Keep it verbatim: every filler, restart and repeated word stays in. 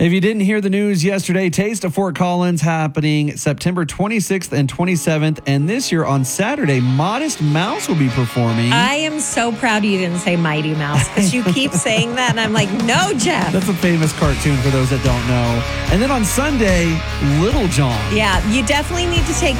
If you didn't hear the news yesterday, Taste of Fort Collins happening September twenty-sixth and twenty-seventh. And this year on Saturday, Modest Mouse will be performing. I am so proud you didn't say Mighty Mouse because you keep saying that. And I'm like, no, Jeff. That's a famous cartoon for those that don't know. And then on Sunday, Little John. Yeah, you definitely need to take